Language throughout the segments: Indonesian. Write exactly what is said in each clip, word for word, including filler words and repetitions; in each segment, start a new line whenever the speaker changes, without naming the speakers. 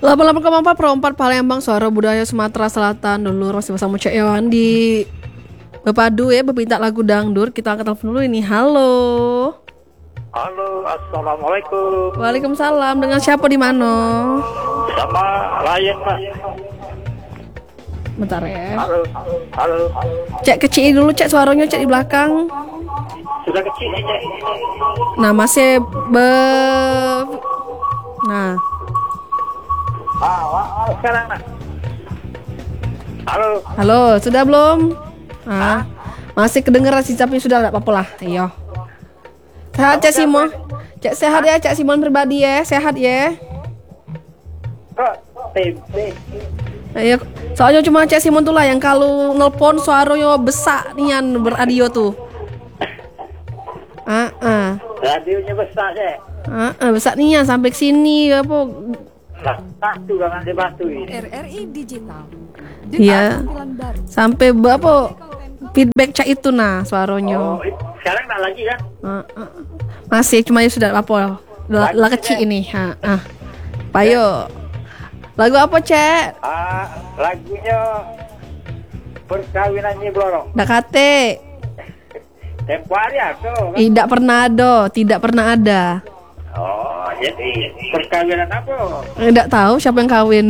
delapan puluh delapan koma empat per empat Palembang, suara budaya Sumatera Selatan. Dulu masih bersama Cek Ewan di Bepadu ya, berminta lagu dangdut. Kita angkat telepon dulu ini. Halo.
Halo, assalamualaikum.
Waalaikumsalam. Dengan siapa di mana?
Sama Ryan, Pak.
Bentar ya.
Halo, halo.
Cek kecil dulu, Cek suaranya, Cek di belakang.
Sudah kecil nih, Cek.
Nah, masih be Nah,
Ah, wah, wah, sekarang, Nak. Halo.
halo, sudah belum? Ah, masih kedengeran sih, tapi sudah enggak apa-apa lah. Ayo. Sehat Cek Simon. Cek sehat ya, Cek Simon pribadi ya. Sehat ya.
Kok tempe?
Ayo, soalnya cuma Cek Simon tuh lah yang kalau nelpon suaranya besar nian beradio tuh. Ah, ah.
Radionya besar, Cek.
Ah, ah, besar nian sampai ke sini apa?
Lah, batu kan di batu ini.
R R I Digital.
Iya. Sampai berapa feedback Cak itu nah
Oh,
suaranya.
sekarang tak lagi kan?
Ah, ah. Masih cuma ya sudah apa? Lah lah kecil ini. Ha, ah. Payo. Lagu apa, Cek?
Ah, lagunya Perkawinannya Blorong.
Dak kate.
Tempo hari aku kan?
Tidak pernah ada, tidak pernah ada.
Oh, jadi perkawinan apa?
Tidak tahu siapa yang kawin.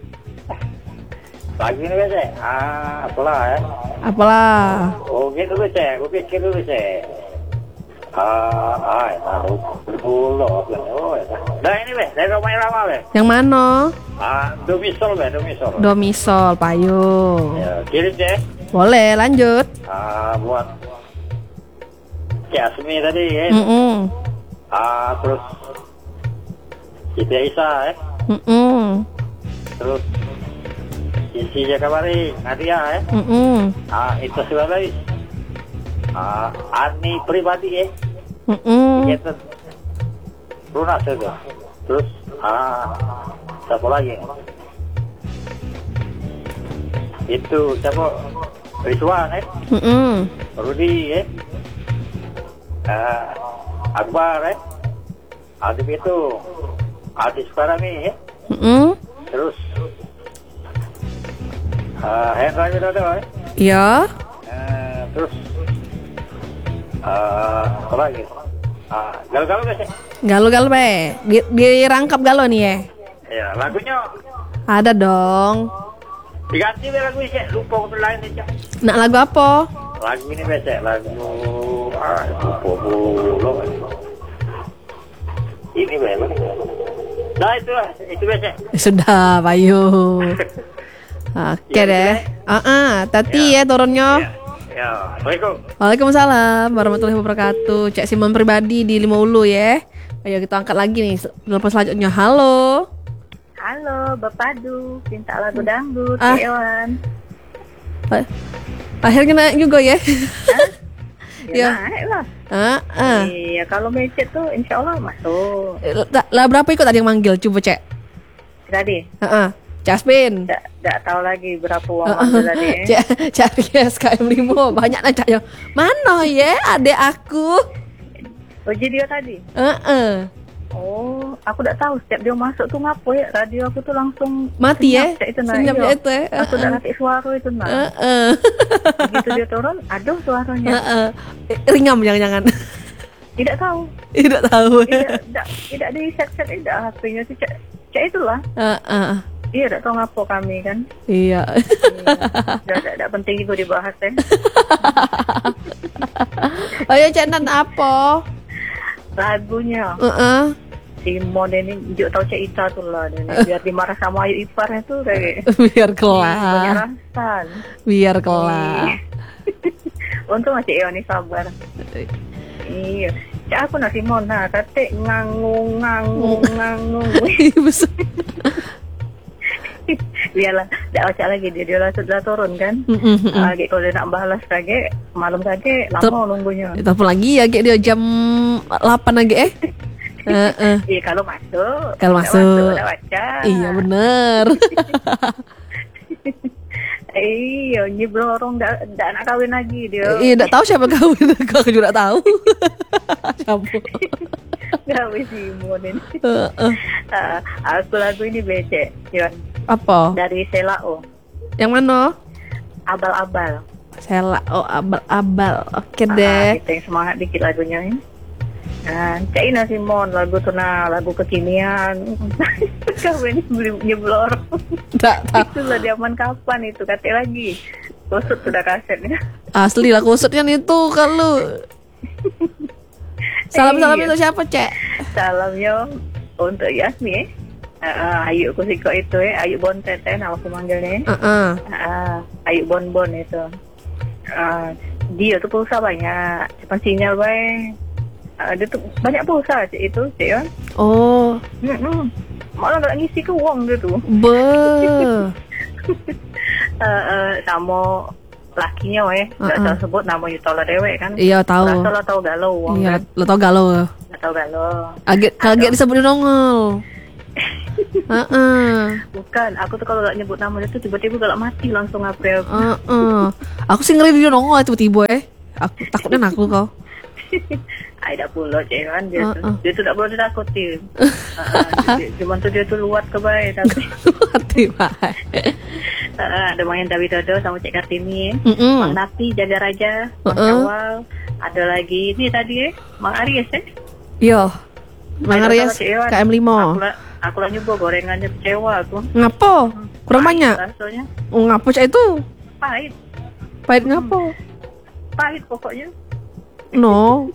Lagu ini biasa. Ah, apalah ya.
Apalah.
Oh, gitu dulu, Cek. Gue pikir dulu, Cek. Ah, ah, taruh dulu. Oh, ya. Nah, ini, Be. Dari rumah Irama, Be.
Yang mana?
Ah, domisol, Be. Domisol.
Domisol, payung.
Ya, kirim, Cek.
Boleh, lanjut.
Ah, buat Cik Asmi tadi, ya.
Mm-mm.
Ah, terus Siti Aisyah, eh.
Mm-mm.
Terus Sisi Jakabari, Nadia, eh.
Mm-mm.
Ah, itu sebagai ah, Ani pribadi, eh.
Mm-mm.
Gitu. Lunas itu. Terus ah, siapa lagi? Itu siapa? Rizwan, eh.
Mm-mm.
Rudi, eh. Ah, Akbar, eh. Adib itu Adib Parami, eh.
Mm-mm.
Terus uh, Hendra Widodo, eh.
Iya.
Uh, terus uh, apa lagi? Uh, Galau-galau guys, eh.
Galau-galau be. Di, dirangkap galau nih ya.
Ya, lagunya
Ada dong.
diganti be lagu ini, lupa untuk lain aja.
Nak lagu apa?
Lagu ini biasa, lagu ah, lupa dulu. Ini be. Nah, itu lah, itu biasa.
Sudah, Bayu. Oke
Ya,
deh. Ah, ah, tati ya,
Ya.
turunnya.
Ya, ya. Assalamualaikum.
Waalaikumsalam warahmatullahi wabarakatuh. Cek Simon pribadi di Lima Ulu ya. Ayo kita angkat lagi nih telepon selanjutnya. Halo.
Halo, Bepadu, minta lagu dangdut,
Ah.
Cek Ewan.
Ah, Akhirnya naik juga ya.
Ya,
Ya.
naik lah.
Ah, ah.
Iya, kalau mecet tuh insya Allah masuk.
Lah, lah berapa ikut tadi yang manggil? Coba cek.
Tadi,
Ah, ah. Jaspin.
tidak tidak tahu lagi berapa uang
Ah,
ambil
ah.
tadi.
Cek, cari S K M lima banyak aja yang mana ya adek aku.
Oh, jadi dia tadi.
Ah, ah.
Oh, aku tidak tahu setiap dia masuk tuh ngapo ya. Radio aku tuh langsung
Mati ya?
senyap, Cek, itu nah.
Senyap
Iya.
ya itu ya?
Aku udah nanti suara itu nah.
Ah, ah.
Begitu dia turun, aduh suaranya.
Ah, ah. Eh, Ringam jangan-jangan.
Tidak tahu.
Tidak tahu.
Tidak, tidak, tidak di set-set tidak H P-nya sih. Cek, cek itulah.
Ah, ah.
Iya, tidak tahu ngapo kami kan.
Iya.
Tidak, tidak penting juga dibahas ya.
Ayo cek nan apa?
Lagunya
Heeh.
Simon ini juga tahu Cek Ita tuh lah ini. Biar dimarah sama Ayu Iparnya tuh kayak
Biar kelar.
penyerahan.
Biar kelar.
Untung masih Eoni sabar. Iya. Cak aku nak Simon nah kate ngangung ngangung ngangung.
Besar.
Biarlah, tidak baca lagi dia dia langsung dah turun kan. Lagi kalau dia nak balas lagi malam lagi lama nunggunya.
Telepon lagi ya kayak dia jam delapan lagi eh. Heeh.
Iya kalau masuk.
Kalau
Dah
masuk.
dah baca.
Iya bener.
Iya, ini belum dah dah nak kawin lagi dia.
Iya, enggak tahu siapa kawin. Aku juga enggak tahu. Siapa.
Gawe Simon ini.
Heeh.
Ah, aku lagu ini becek, Yon.
Apa?
Dari Selao,
Yang mana?
abal-abal.
Sela, oh abal-abal. Oke
Ah,
deh.
kita yang semangat dikit lagunya ini. Nah, Cak Ina Simon, lagu tuh nah, lagu kekinian. Kau ini beli nyeblor.
Tak, tak.
Itulah zaman kapan itu, kata lagi. Kusut sudah kasetnya.
Asli lah kusutnya itu kalau. Salam-salam
Iya.
itu siapa, Cek?
Salam yo untuk Yasmi eh. Uh, Ayu Kusiko itu eh, Ayu Bontet eh, nama aku manggilnya.
Heeh.
Uh, Ayu Bonbon itu. Uh, dia tuh pulsa banyak, cepat sinyal baik. Uh, dia tuh banyak pulsa cik itu, cik ya.
Oh,
Hmm, malah nggak ngisi ke uang dia tuh.
be.
uh, uh, sama lakinya weh, nggak
Uh-uh.
usah sebut nama Yutola Dewe kan.
Iya tahu.
Rasa lo tau galau uang
Iya,
kan.
lo tau galau.
Nggak tau galau.
Agak kaget disebut nongol. Heeh.
Bukan, aku tuh kalau nggak nyebut nama dia tuh tiba-tiba galak mati langsung April.
Heeh. Aku sih ngeri dia nongol tiba-tiba eh. Aku takutnya nak lu kau.
Ay, dah pula cik kan dia tuh.
Uh-uh.
Dia tuh tak perlu ditakutin. uh, Cuma tuh dia tuh luat ke baik tapi.
Hati baik.
Uh, ada main Dawi Dodo sama Cik Kartini.
Mm-mm.
Mang Napi Jaga Raja, Mang
Uh-uh.
Syawal. Ada lagi ini tadi eh, Mang Aries eh.
Yo. Mang
Ayo,
Aries
sama Cik Iwan.
K M
Aku
lima.
lah, aku lah nyoba gorengannya kecewa aku.
Ngapo? Kurang
Pahit
banyak.
rasanya.
Oh, ngapo Cek itu?
Pahit,
Pahit ngapo?
pahit pokoknya.
No.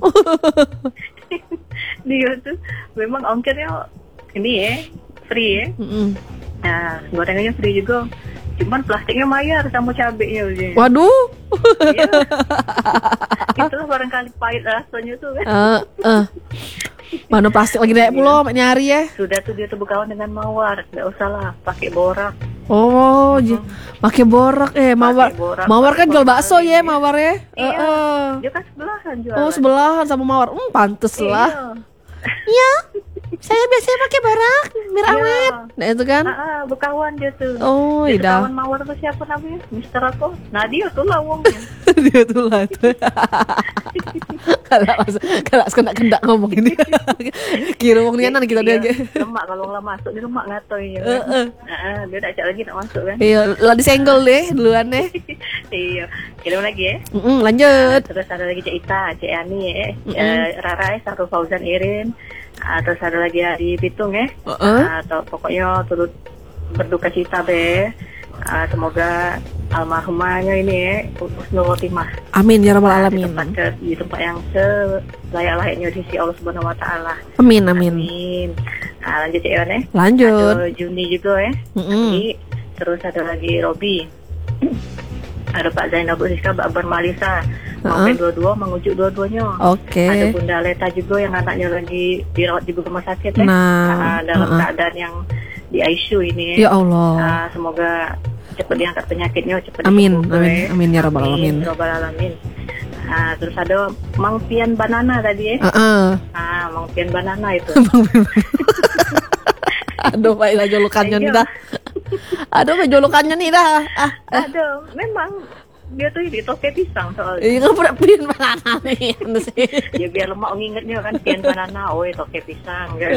Dia tuh memang ongkirnya ini ya, free ya.
Mm-mm.
Nah, gorengannya free juga. Cuman plastiknya bayar sama cabenya udah.
Waduh.
Iya. Itulah barangkali pahit rasanya tuh kan.
Eh, eh. Mana plastik lagi deh pulau mak nyari ya.
Sudah tuh dia tuh berkawan dengan mawar, nggak usah lah pakai borak.
Oh, j- pakai borak eh mawar.
borak,
Mawar kan
pakai
jual bakso
borak.
ya mawar ya.
Iya.
Heeh.
Dia kan sebelahan jualan.
Oh, sebelahan sama mawar. Hmm, pantes lah.
Iya.
Ya. Saya biasanya pakai borak, biar
Iya.
awet. Nah, itu kan.
Ah, ah, berkawan dia tuh.
Oh,
Dia
iya.
berkawan mawar tuh siapa namanya? Mister apa? Nah dia tuh lah wongnya.
Dia tuh lah tuh. Kalau kalau kena kendak ngomong ini. Kira wong nianan kita dia.
Iya, lemak kalau lah masuk dia lemak ngatoy ya.
Heeh.
Heeh, dia tak ajak lagi nak masuk kan.
Iya, lah disenggol deh duluan deh.
Iya. Kirim lagi ya.
Mm-mm, lanjut.
Terus ada lagi Cik Ita, Cik Ani ya.
Mm-mm.
Eh, Rara ya, Sarul Fauzan Irin. Ah, terus ada lagi Adi Pitung ya.
Heeh.
Ah, atau pokoknya turut berduka cita be. Ah, semoga almarhumahnya ini ya husnul khotimah.
Amin ya rabbal
Di
alamin.
tempat ke- di tempat yang selayak-layaknya di sisi Allah Subhanahu wa taala.
Amin amin.
Amin. Nah, lanjut Cik Iwan ya.
Lanjut.
Ada Juni juga ya.
Mm-mm.
Jadi, terus ada lagi Robi. Ada Pak Zainal Siska, Mbak Bar Malisa. Maafin dua-dua, mengujuk dua-duanya.
Oke.
Ada Bunda Leta juga yang anaknya lagi dirawat di rumah sakit ya.
Nah,
Ah, dalam
uh-uh.
keadaan yang di I C U ini ya.
Ya Allah.
Ah, semoga cepat diangkat penyakitnya, cepat
Amin,
disembuhkan,
amin,
ya.
amin ya rabbal alamin.
ya rabbal alamin. Ah, terus ada Mang Pian Banana tadi ya.
Heeh.
Ah, Mang Pian Banana itu.
Aduh, baiklah julukannya nih
Ayo.
dah. Aduh, baik julukannya nih dah. Ah,
Ada, memang dia tuh di toke pisang soalnya.
ini kan pernah pin banana nih sih.
Ya biar lemak ngingetnya kan Pian Banana, oh toke pisang kan.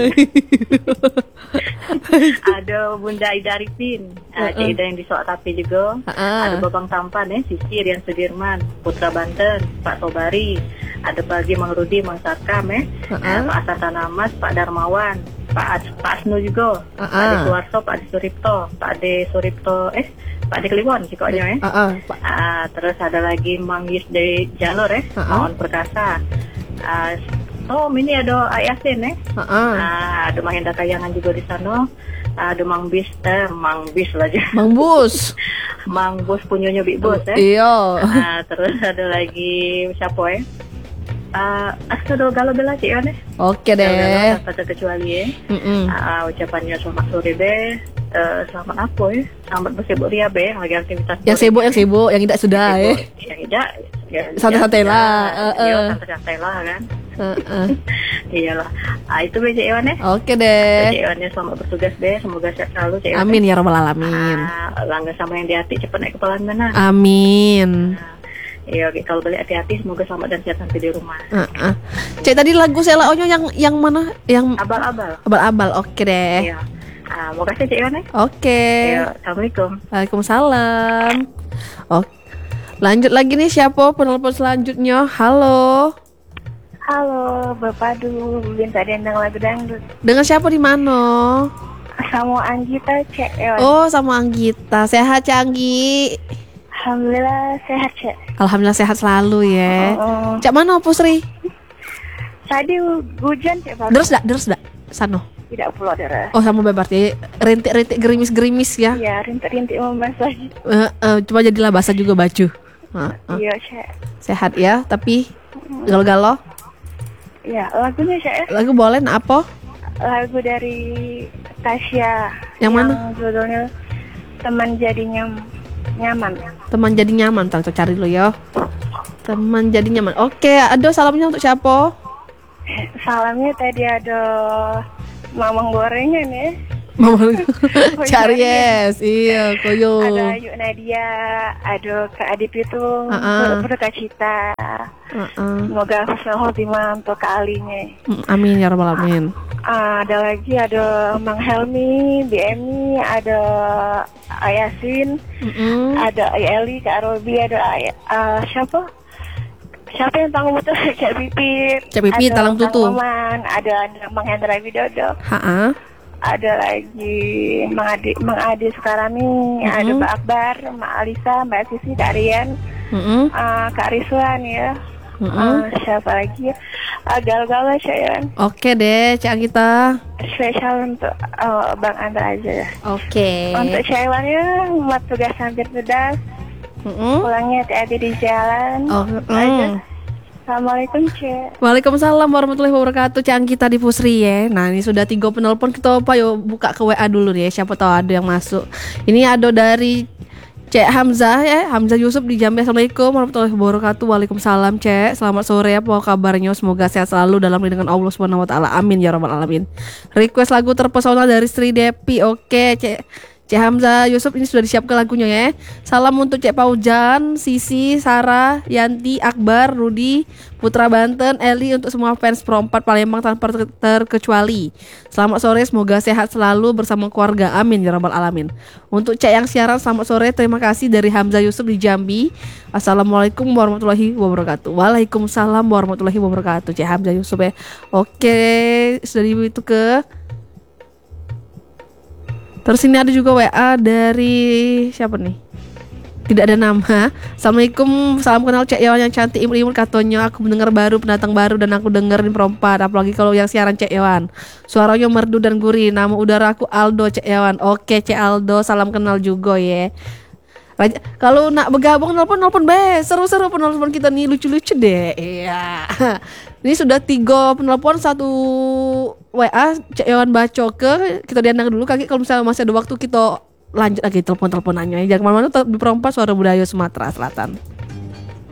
Ada Bunda Ida Arifin, uh, Cik Ida yang di Soak Tapi juga.
Heeh.
Ada Babang Tampan ya, Sisi Rian Sudirman, Putra Banten, Pak Sobari. Ada Pagi Mang Rudi, Mang Sarkam ya.
Heeh.
Eh, Pak Asan Tanamas, Pak Darmawan, Pak As- Pak Asno juga. Pak
Heeh.
Ade Suwarso, Pak Ade Suripto, Pak Ade Suripto, eh Pak Ade Kliwon pokoknya ya.
Heeh, Pak.
Ah, terus ada lagi Mang Yusde Jalur ya,
Uh-uh.
Maon Perkasa. Ah, oh, ini ada Ayasin ya.
Heeh.
Ah, ada Mang Hendra Kayangan juga di sana. Ada Mang Bis, eh, Mang Bis lah aja.
Bang Bus.
Mang Bos punyanya Big Bos ya.
Iya.
Ah, terus ada lagi siapa ya? Ah, Askado Galo Bela Cik Iwan ya.
Oke
Galo
deh.
Tanpa terkecuali ya.
Mm-mm.
Ah, ucapannya selamat sore be. Eh, selamat apa ya? Selamat bersibuk ria be, lagi aktivitas.
Yang sibuk, yang sibuk, yang tidak sudah ya.
Yang tidak, ya,
Santai-santai
ya,
lah,
ya,
eh,
ya,
eh.
santai-santai lah kan.
Heeh.
Iyalah. Ah, itu be Cik Iwan ya.
Oke deh.
Cik Iwan ya, selamat bertugas be, semoga sehat selalu Cik Iwan.
Amin ya rabbal alamin.
Ah, langgan sama yang di hati cepat naik kepala mana.
Amin.
Nah, Iya, oke. Kalau balik hati-hati, semoga selamat dan sehat sampai di rumah.
Uh, uh. Cek tadi lagu Sela Onyo yang yang mana? Yang
Abal-abal.
abal-abal. Oke deh.
Iya. Ah, mau kasih Cik Iwan ya?
Oke.
Iya, assalamualaikum.
Waalaikumsalam. Oke. Lanjut lagi nih, siapa penelpon selanjutnya? Halo.
Halo, Bapak Du, minta dendang lagu dangdut.
Dengan siapa di mana?
Sama Anggita, Cik Iwan.
Oh, sama Anggita. Sehat, Cak Anggi?
Alhamdulillah sehat, Cik.
Alhamdulillah sehat selalu ya.
Oh,
Cak mana Pusri?
tadi hujan, Cik, Pak.
Deres dak, deres dak. Sano.
Tidak pulau daerah.
Oh, sama berarti rintik-rintik gerimis-gerimis ya.
Iya, rintik-rintik membasah.
Eh, eh, cuma jadilah basah juga baju. Heeh.
Iya, Cik.
Sehat ya, tapi galau-galau.
Iya, lagunya, Cik ya.
Lagu boleh nah apa?
Lagu dari Tasya.
Yang mana?
Judulnya Teman Jadi Nyam- Nyaman.
Teman jadi nyaman, ntar cari dulu ya. Teman jadi nyaman. Oke, ada salamnya untuk siapa?
Salamnya tadi ada Mamang Gorengan ya.
Mama cari yes, iya koyo.
Ada Ayu Nadia, ada Kak Adip itu,
Uh-uh.
ada Kak Cita.
Uh-uh.
Semoga husnul khotimah untuk Kak Alinya.
Mm, Amin ya rabbal alamin.
Ah, ada lagi ada Mang Helmi, B Emi, ada Ayasin,
Mm-mm.
ada Eli, Kak Robi, ada Ay- ah, siapa? Siapa yang tanggung betul? Cak Pipit.
Cak Pipit,
ada
Talang
Kang
Tutu.
Maman, ada Mang Hendra Widodo.
Ha-ha.
Ada lagi Mang Adi, Mang Adi sekarang nih, ada
Mhm.
Mbak Akbar, Mbak Alisa, Mbak Sisi, Kak Rian,
Mm-mm.
ah, Kak Rizwan ya.
Mm-mm.
Ah, siapa lagi ya? Ah, Gal-gal Cak.
Oke deh, Cak Anggita.
Spesial untuk oh, Bang Anda aja ya.
Oke.
Untuk ceweknya, buat tugas hampir sudah,
Mm-mm.
pulangnya hati-hati di jalan.
Oh,
Aja.
mm.
Assalamualaikum, Cek.
Waalaikumsalam warahmatullahi wabarakatuh. Cak Anggita di Pusri ya. Nah, ini sudah tiga penelpon, kita apa yuk buka ke W A dulu ya. Siapa tahu ada yang masuk. Ini ada dari Cek Hamzah ya, Hamzah Yusuf di Jambi. Assalamualaikum warahmatullahi wabarakatuh. Waalaikumsalam, Cek. Selamat sore, apa kabarnya? Semoga sehat selalu dalam lindungan Allah Subhanahu wa taala. Amin ya rabbal alamin. Request lagu terpesona dari Sri Depi. Oke, Cek. Cek Hamzah Yusuf ini sudah disiapkan lagunya ya. Salam untuk Cek Paujan, Sisi, Sarah, Yanti, Akbar, Rudi, Putra Banten, Eli, untuk semua fans Pro empat Palembang tanpa ter- terkecuali. Selamat sore, semoga sehat selalu bersama keluarga. Amin ya rabbal alamin. Untuk Cek yang siaran, selamat sore, terima kasih dari Hamzah Yusuf di Jambi. Assalamualaikum warahmatullahi wabarakatuh. Waalaikumsalam warahmatullahi wabarakatuh. Cek Hamzah Yusuf ya. Oke, sudah itu ke. Terus ini ada juga W A dari siapa nih? Tidak ada nama. Assalamualaikum, salam kenal Cek Yawan yang cantik imut-imut katanya. Aku mendengar baru, pendatang baru dan aku dengerin perempat. Apalagi kalau yang siaran Cek Yawan. Suaranya merdu dan gurih. Nama udara aku Aldo Cek Yawan. Oke Cek Aldo, salam kenal juga ya. Raja, kalau nak bergabung nelpon nelpon be seru-seru penelpon kita nih, lucu-lucu deh. Iya. Ini sudah tiga penelpon, satu W A Cek Yawan Bacoke. Kita diandang dulu kaki, kalau misalnya masih ada waktu kita lanjut lagi telepon-teleponannya. Jangan kemana-mana, tetap di Perempat Suara Budaya Sumatera Selatan.